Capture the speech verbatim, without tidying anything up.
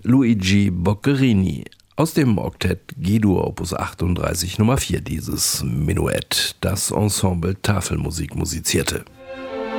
Luigi Boccherini. Aus dem Oktett G-Dur Opus achtunddreißig Nummer vier dieses Menuett, das Ensemble Tafelmusik musizierte.